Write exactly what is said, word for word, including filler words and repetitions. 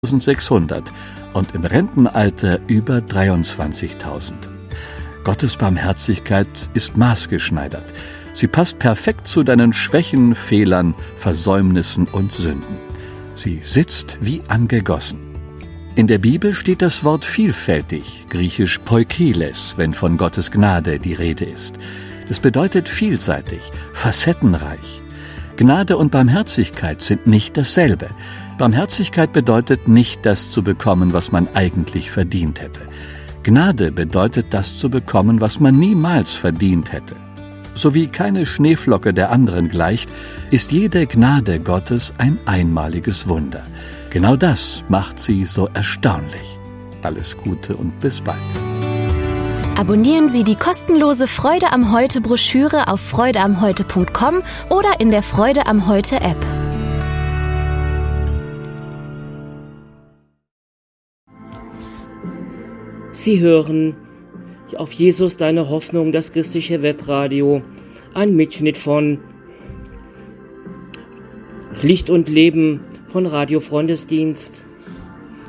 sechshundert und im Rentenalter über dreiundzwanzigtausend. Gottes Barmherzigkeit ist maßgeschneidert. Sie passt perfekt zu deinen Schwächen, Fehlern, Versäumnissen und Sünden. Sie sitzt wie angegossen. In der Bibel steht das Wort vielfältig, griechisch poikiles, wenn von Gottes Gnade die Rede ist. Das bedeutet vielseitig, facettenreich. Gnade und Barmherzigkeit sind nicht dasselbe. Barmherzigkeit bedeutet nicht, das zu bekommen, was man eigentlich verdient hätte. Gnade bedeutet, das zu bekommen, was man niemals verdient hätte. So wie keine Schneeflocke der anderen gleicht, ist jede Gnade Gottes ein einmaliges Wunder. Genau das macht sie so erstaunlich. Alles Gute und bis bald. Abonnieren Sie die kostenlose Freude am Heute Broschüre auf freude am heute punkt com oder in der Freude am Heute App. Sie hören auf Jesus deine Hoffnung, das christliche Webradio, ein Mitschnitt von Licht und Leben von Radio Freundesdienst.